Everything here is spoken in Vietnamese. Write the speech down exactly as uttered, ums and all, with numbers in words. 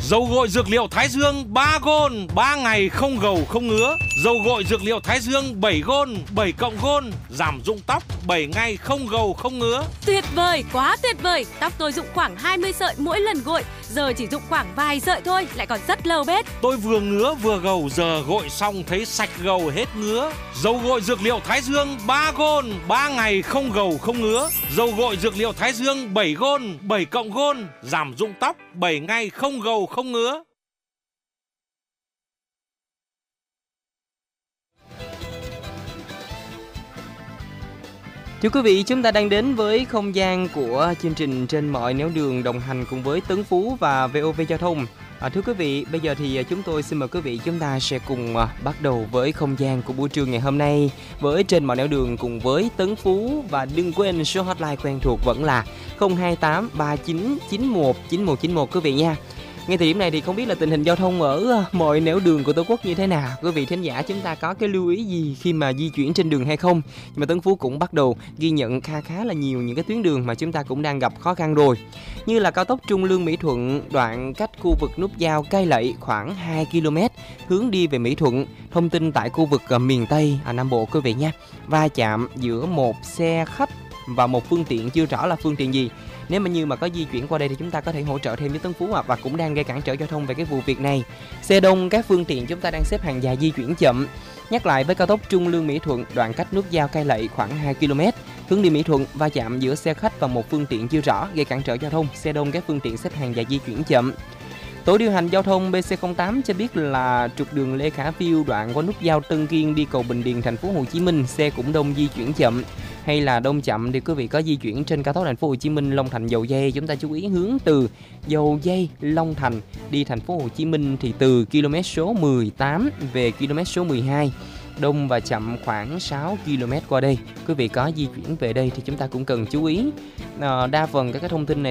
Dầu gội dược liệu Thái Dương ba gôn, ba ngày không gầu không ngứa. Dầu gội dược liệu Thái Dương bảy gôn, bảy cộng gôn, giảm rụng tóc bảy ngày không gầu không ngứa. Tuyệt vời, quá tuyệt vời. Tóc tôi rụng khoảng hai mươi sợi mỗi lần gội, giờ chỉ rụng khoảng vài sợi thôi, lại còn rất lâu bết. Tôi vừa ngứa vừa gầu, giờ gội xong thấy sạch gầu hết ngứa. Dầu gội dược liệu Thái Dương ba gôn, ba ngày không gầu không ngứa. Dầu gội dược liệu Thái Dương bảy gôn, bảy cộng gôn, giảm rụng tóc bảy ngày không gầu không ngứa. Thưa quý vị, chúng ta đang đến với không gian của chương trình Trên mọi nẻo đường, đồng hành cùng với Tấn Phú và vê o vê Giao thông. À, thưa quý vị, bây giờ thì chúng tôi xin mời quý vị chúng ta sẽ cùng bắt đầu với không gian của buổi trưa ngày hôm nay với Trên mọi nẻo đường cùng với Tấn Phú, và đừng quên số hotline quen thuộc vẫn là không hai tám ba chín chín một chín một chín một quý vị nha. Ngay thời điểm này thì không biết là tình hình giao thông ở mọi nẻo đường của Tổ quốc như thế nào. Quý vị thính giả chúng ta có cái lưu ý gì khi mà di chuyển trên đường hay không? Nhưng mà Tấn Phú cũng bắt đầu ghi nhận khá khá là nhiều những cái tuyến đường mà chúng ta cũng đang gặp khó khăn rồi. Như là cao tốc Trung Lương Mỹ Thuận đoạn cách khu vực nút giao Cai Lậy khoảng hai ki lô mét hướng đi về Mỹ Thuận. Thông tin tại khu vực miền Tây à, Nam Bộ quý vị nha. Va chạm giữa một xe khách và một phương tiện chưa rõ là phương tiện gì. Nếu mà như mà có di chuyển qua đây thì chúng ta có thể hỗ trợ thêm với Tấn Phú ạ, và cũng đang gây cản trở giao thông về cái vụ việc này. Xe đông, các phương tiện chúng ta đang xếp hàng dài di chuyển chậm. Nhắc lại với cao tốc Trung Lương Mỹ Thuận đoạn cách nút giao Cai Lậy khoảng hai ki lô mét hướng đi Mỹ Thuận, va chạm giữa xe khách và một phương tiện chưa rõ gây cản trở giao thông. Xe đông, các phương tiện xếp hàng dài di chuyển chậm. Tổ điều hành giao thông bê xê không tám cho biết là trục đường Lê Khả Phiêu đoạn qua nút giao Tân Kiên đi cầu Bình Điền thành phố Hồ Chí Minh, xe cũng đông di chuyển chậm. Hay là đông chậm thì quý vị có di chuyển trên cao tốc thành phố Hồ Chí Minh Long Thành Dầu Giây, chúng ta chú ý hướng từ Dầu Giây Long Thành đi thành phố Hồ Chí Minh thì từ km số mười tám về km số mười hai. Đông và chậm khoảng sáu ki lô mét qua đây. Quý vị có di chuyển về đây thì chúng ta cũng cần chú ý. À, đa phần các cái thông tin này